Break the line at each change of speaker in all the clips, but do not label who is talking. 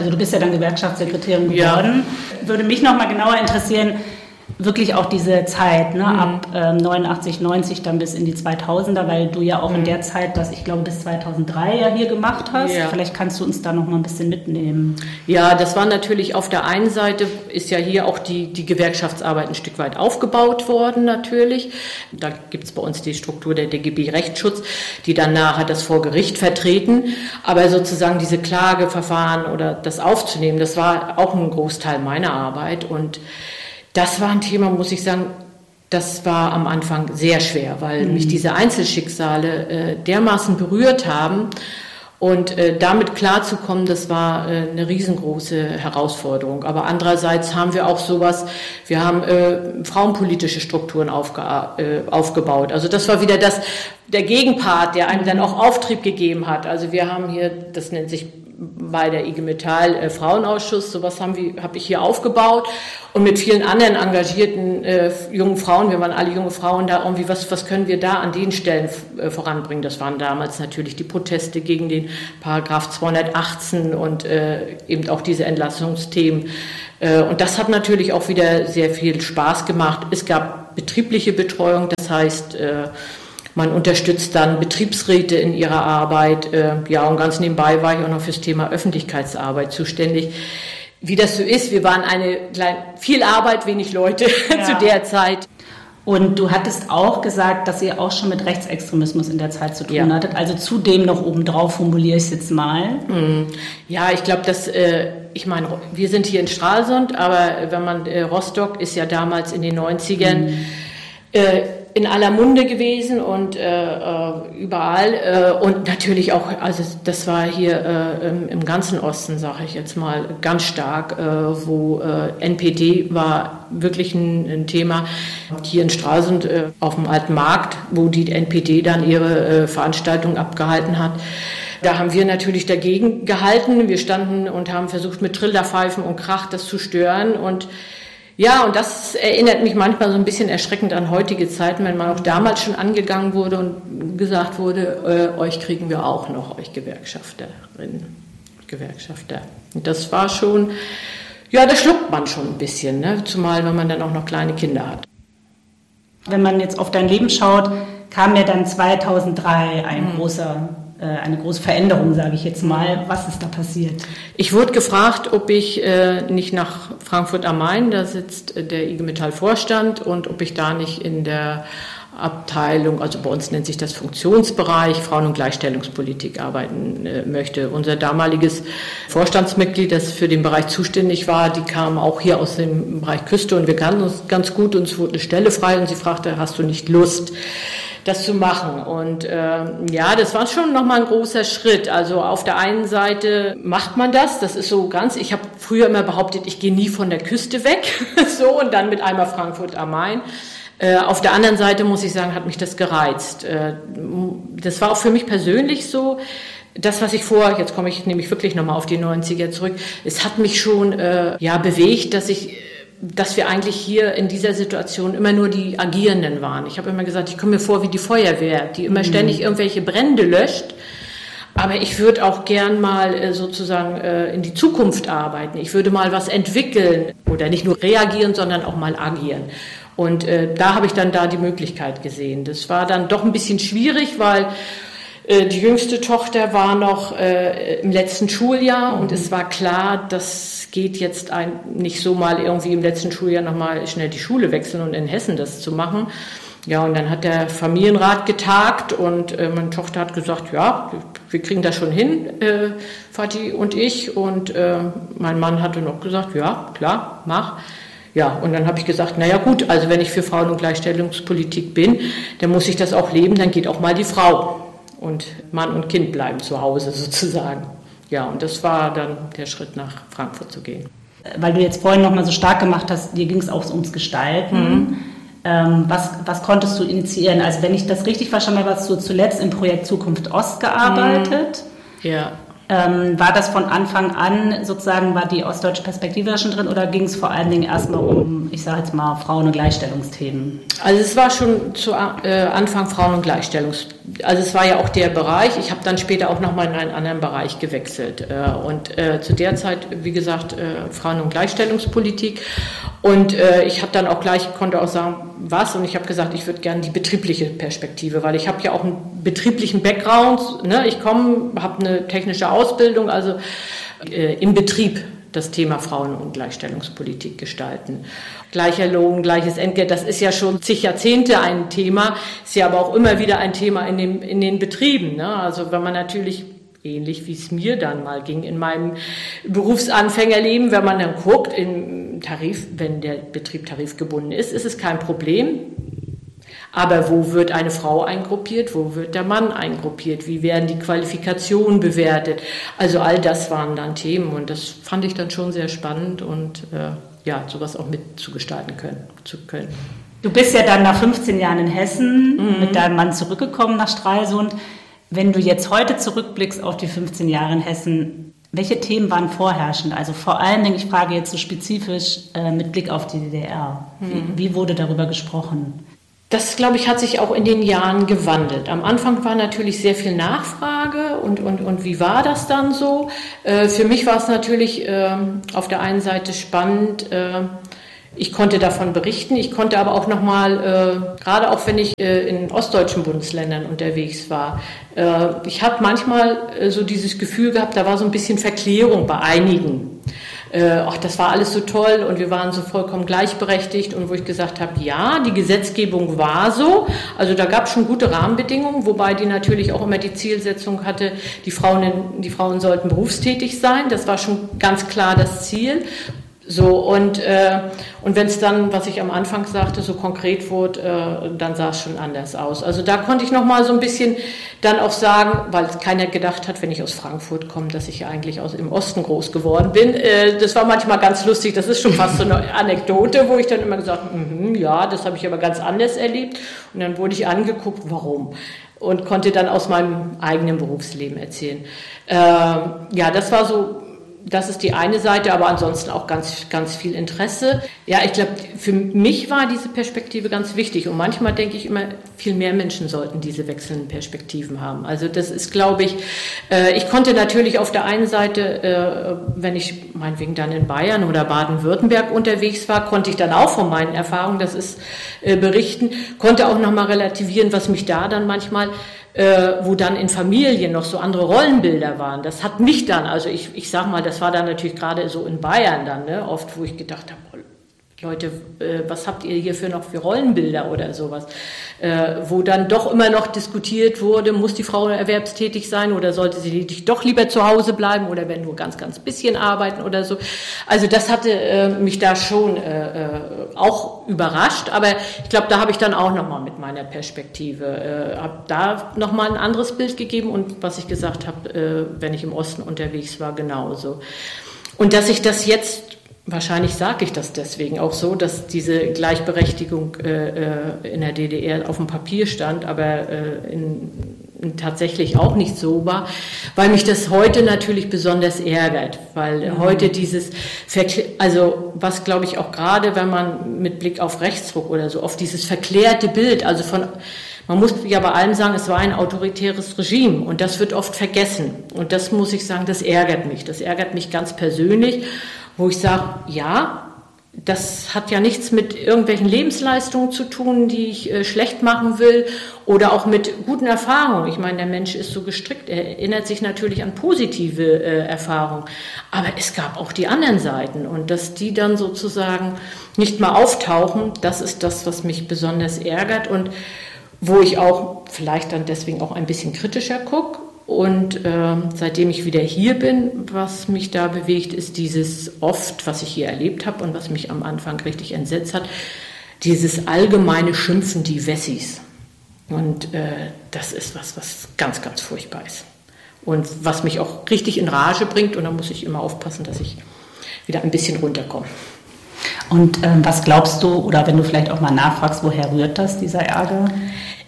Also du bist ja dann Gewerkschaftssekretärin geworden. Ja. Würde mich noch mal genauer interessieren, wirklich auch diese Zeit, ne, ab 89, 90 dann bis in die 2000er, weil du ja auch in der Zeit, das ich glaube bis 2003 ja hier gemacht hast. Ja. Vielleicht kannst du uns da noch mal ein bisschen mitnehmen.
Ja, das war natürlich auf der einen Seite, ist ja hier auch die Gewerkschaftsarbeit ein Stück weit aufgebaut worden natürlich. Da gibt es bei uns die Struktur der DGB Rechtsschutz, die dann nachher das vor Gericht vertreten. Aber sozusagen diese Klageverfahren oder das aufzunehmen, das war auch ein Großteil meiner Arbeit. Und das war ein Thema, muss ich sagen, das war am Anfang sehr schwer, weil mich diese Einzelschicksale dermaßen berührt haben. Und damit klarzukommen, das war eine riesengroße Herausforderung. Aber andererseits haben wir auch sowas, wir haben frauenpolitische Strukturen aufgebaut. Also das war wieder der Gegenpart, der einem dann auch Auftrieb gegeben hat. Also wir haben hier, das nennt sich bei der IG Metall Frauenausschuss, sowas habe ich hier aufgebaut und mit vielen anderen engagierten jungen Frauen, wir waren alle junge Frauen da, irgendwie was können wir da an den Stellen voranbringen? Das waren damals natürlich die Proteste gegen den Paragraph 218 und eben auch diese Entlassungsthemen. Und das hat natürlich auch wieder sehr viel Spaß gemacht. Es gab betriebliche Betreuung, das heißt, man unterstützt dann Betriebsräte in ihrer Arbeit. Ja, und ganz nebenbei war ich auch noch fürs Thema Öffentlichkeitsarbeit zuständig. Wie das so ist, wir waren viel Arbeit, wenig Leute zu der Zeit.
Und du hattest auch gesagt, dass ihr auch schon mit Rechtsextremismus in der Zeit zu tun hattet. Also zudem noch obendrauf formuliere ich es jetzt mal.
Ja, ich glaube, ich meine, wir sind hier in Stralsund, aber wenn man, Rostock ist ja damals in den 90ern in aller Munde gewesen und überall und natürlich auch, also das war hier im ganzen Osten, sage ich jetzt mal, ganz stark, wo NPD war wirklich ein Thema. Hier in Stralsund auf dem Alten Markt, wo die NPD dann ihre Veranstaltung abgehalten hat. Da haben wir natürlich dagegen gehalten. Wir standen und haben versucht, mit Trillerpfeifen und Krach das zu stören. Und ja, und das erinnert mich manchmal so ein bisschen erschreckend an heutige Zeiten, wenn man auch damals schon angegangen wurde und gesagt wurde, euch kriegen wir auch noch, euch Gewerkschafterinnen, Gewerkschafter. Und das war schon, ja, da schluckt man schon ein bisschen, ne? Zumal wenn man dann auch noch kleine Kinder hat.
Wenn man jetzt auf dein Leben schaut, kam ja dann 2003 eine große Veränderung, sage ich jetzt mal. Was ist da passiert?
Ich wurde gefragt, ob ich nicht nach Frankfurt am Main, da sitzt der IG Metall Vorstand, und ob ich da nicht in der Abteilung, also bei uns nennt sich das Funktionsbereich Frauen- und Gleichstellungspolitik arbeiten möchte. Unser damaliges Vorstandsmitglied, das für den Bereich zuständig war, die kam auch hier aus dem Bereich Küste und wir kannten uns ganz gut, uns wurde eine Stelle frei und sie fragte, hast du nicht Lust, das zu machen? Und ja, das war schon nochmal ein großer Schritt. Also auf der einen Seite macht man das ist so ganz, ich habe früher immer behauptet, ich gehe nie von der Küste weg, so, und dann mit einmal Frankfurt am Main. Auf der anderen Seite muss ich sagen, hat mich das gereizt. Das war auch für mich persönlich so, das, was ich jetzt komme ich nämlich wirklich nochmal auf die 90er zurück, es hat mich schon bewegt, dass wir eigentlich hier in dieser Situation immer nur die Agierenden waren. Ich habe immer gesagt, ich komme mir vor wie die Feuerwehr, die immer ständig irgendwelche Brände löscht. Aber ich würde auch gern mal sozusagen in die Zukunft arbeiten. Ich würde mal was entwickeln oder nicht nur reagieren, sondern auch mal agieren. Und da habe ich dann die Möglichkeit gesehen. Das war dann doch ein bisschen schwierig, weil die jüngste Tochter war noch im letzten Schuljahr und es war klar, das geht jetzt nicht so mal irgendwie im letzten Schuljahr nochmal schnell die Schule wechseln und in Hessen das zu machen. Ja, und dann hat der Familienrat getagt und meine Tochter hat gesagt, ja, wir kriegen das schon hin, Vati und ich. Und mein Mann hatte noch gesagt, ja, klar, mach. Ja, und dann habe ich gesagt, naja gut, also wenn ich für Frauen- und Gleichstellungspolitik bin, dann muss ich das auch leben, dann geht auch mal die Frau. Und Mann und Kind bleiben zu Hause sozusagen. Ja, und das war dann der Schritt, nach Frankfurt zu gehen.
Weil du jetzt vorhin nochmal so stark gemacht hast, dir ging es auch ums Gestalten. Was konntest du initiieren? Also wenn ich das richtig verstanden habe, hast du zuletzt im Projekt Zukunft Ost gearbeitet.
Ja.
War das von Anfang an sozusagen, war die ostdeutsche Perspektive da schon drin oder ging es vor allen Dingen erstmal um, ich sage jetzt mal, Frauen- und Gleichstellungsthemen?
Also es war schon zu Anfang Frauen- und also es war ja auch der Bereich, ich habe dann später auch nochmal in einen anderen Bereich gewechselt und zu der Zeit, wie gesagt, Frauen- und Gleichstellungspolitik und ich habe dann auch konnte auch sagen, was, und ich habe gesagt, ich würde gerne die betriebliche Perspektive, weil ich habe ja auch einen betrieblichen Background, ne? Ich habe eine technische Ausbildung, also im Betrieb das Thema Frauen- und Gleichstellungspolitik gestalten. Gleicher Lohn, gleiches Entgelt, das ist ja schon zig Jahrzehnte ein Thema, ist ja aber auch immer wieder ein Thema in den Betrieben, ne? Also wenn man natürlich, ähnlich wie es mir dann mal ging in meinem Berufsanfängerleben, wenn man dann guckt, im Tarif, wenn der Betrieb tarifgebunden ist es kein Problem. Aber wo wird eine Frau eingruppiert, wo wird der Mann eingruppiert, wie werden die Qualifikationen bewertet? Also all das waren dann Themen und das fand ich dann schon sehr spannend und sowas auch mitzugestalten zu können.
Du bist ja dann nach 15 Jahren in Hessen mit deinem Mann zurückgekommen nach Stralsund. Wenn du jetzt heute zurückblickst auf die 15 Jahre in Hessen, welche Themen waren vorherrschend? Also vor allen Dingen, ich frage jetzt so spezifisch mit Blick auf die DDR. Wie wurde darüber gesprochen?
Das, glaube ich, hat sich auch in den Jahren gewandelt. Am Anfang war natürlich sehr viel Nachfrage und wie war das dann so? Für mich war es natürlich auf der einen Seite spannend, ich konnte davon berichten, ich konnte aber auch nochmal, gerade auch wenn ich in ostdeutschen Bundesländern unterwegs war, ich habe manchmal so dieses Gefühl gehabt, da war so ein bisschen Verklärung bei einigen. Das war alles so toll und wir waren so vollkommen gleichberechtigt und wo ich gesagt habe, ja, die Gesetzgebung war so, also da gab es schon gute Rahmenbedingungen, wobei die natürlich auch immer die Zielsetzung hatte, die Frauen sollten berufstätig sein, das war schon ganz klar das Ziel. So, und wenn es dann, was ich am Anfang sagte, so konkret wurde, dann sah es schon anders aus. Also da konnte ich nochmal so ein bisschen dann auch sagen, weil keiner gedacht hat, wenn ich aus Frankfurt komme, dass ich ja eigentlich im Osten groß geworden bin. Das war manchmal ganz lustig, das ist schon fast so eine Anekdote, wo ich dann immer gesagt habe, ja, das habe ich aber ganz anders erlebt. Und dann wurde ich angeguckt, warum? Und konnte dann aus meinem eigenen Berufsleben erzählen. Das war so. Das ist die eine Seite, aber ansonsten auch ganz, ganz viel Interesse. Ja, ich glaube, für mich war diese Perspektive ganz wichtig und manchmal denke ich immer, viel mehr Menschen sollten diese wechselnden Perspektiven haben. Also das ist, glaube ich, ich konnte natürlich auf der einen Seite, wenn ich meinetwegen dann in Bayern oder Baden-Württemberg unterwegs war, konnte ich dann auch von meinen Erfahrungen, berichten, konnte auch nochmal relativieren, was mich da dann manchmal wo dann in Familien noch so andere Rollenbilder waren. Das hat mich dann, also ich sag mal, das war dann natürlich gerade so in Bayern dann, ne, oft, wo ich gedacht habe, Leute, was habt ihr hier für Rollenbilder oder sowas? Wo dann doch immer noch diskutiert wurde, muss die Frau erwerbstätig sein oder sollte sie doch lieber zu Hause bleiben oder wenn nur ganz, ganz bisschen arbeiten oder so. Also das hatte mich da schon auch überrascht, aber ich glaube, da habe ich dann auch nochmal mit meiner Perspektive, habe da nochmal ein anderes Bild gegeben und was ich gesagt habe, wenn ich im Osten unterwegs war, genauso. Und dass ich das jetzt wahrscheinlich sage ich das deswegen auch so, dass diese Gleichberechtigung in der DDR auf dem Papier stand, aber tatsächlich auch nicht so war, weil mich das heute natürlich besonders ärgert, weil heute also was glaube ich auch gerade, wenn man mit Blick auf Rechtsruck oder so, auf dieses verklärte Bild, also man muss ja bei allem sagen, es war ein autoritäres Regime und das wird oft vergessen und das muss ich sagen, das ärgert mich ganz persönlich, wo ich sage, ja, das hat ja nichts mit irgendwelchen Lebensleistungen zu tun, die ich schlecht machen will oder auch mit guten Erfahrungen. Ich meine, der Mensch ist so gestrickt, er erinnert sich natürlich an positive Erfahrungen, aber es gab auch die anderen Seiten und dass die dann sozusagen nicht mal auftauchen, das ist das, was mich besonders ärgert und wo ich auch vielleicht dann deswegen auch ein bisschen kritischer gucke. Und seitdem ich wieder hier bin, was mich da bewegt, ist dieses oft, was ich hier erlebt habe und was mich am Anfang richtig entsetzt hat, dieses allgemeine Schimpfen, die Wessis. Und das ist was ganz, ganz furchtbar ist. Und was mich auch richtig in Rage bringt. Und da muss ich immer aufpassen, dass ich wieder ein bisschen runterkomme.
Und was glaubst du, oder wenn du vielleicht auch mal nachfragst, woher rührt das, dieser Ärger?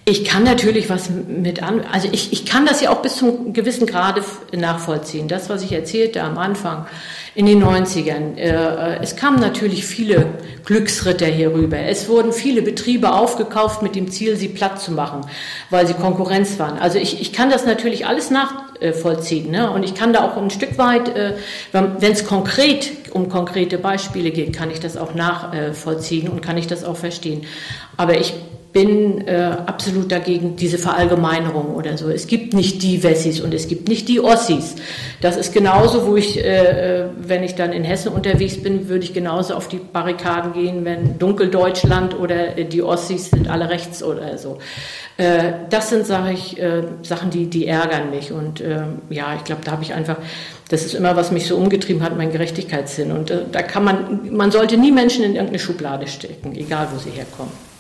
Ich kann natürlich was also ich kann das ja auch bis zum gewissen Grade nachvollziehen. Das, was ich erzählte am Anfang in den 90ern. Es kamen natürlich viele Glücksritter hier rüber. Es wurden viele Betriebe aufgekauft mit dem Ziel, sie platt zu machen, weil sie Konkurrenz waren. Also ich kann das natürlich alles nachvollziehen, ne? Und ich kann da auch ein Stück weit, wenn es konkret um konkrete Beispiele geht, kann ich das auch nachvollziehen und kann ich das auch verstehen. Aber ich bin absolut dagegen, diese Verallgemeinerung oder so. Es gibt nicht die Wessis und es gibt nicht die Ossis. Das ist genauso, wo ich, wenn ich dann in Hessen unterwegs bin, würde ich genauso auf die Barrikaden gehen, wenn Dunkeldeutschland oder die Ossis sind alle rechts oder so. Das sind, sage ich, Sachen, die ärgern mich. Und ja, ich glaube, da habe ich einfach, das ist immer, was mich so umgetrieben hat, mein Gerechtigkeitssinn. Und da kann man sollte nie Menschen in irgendeine Schublade stecken, egal wo sie herkommen.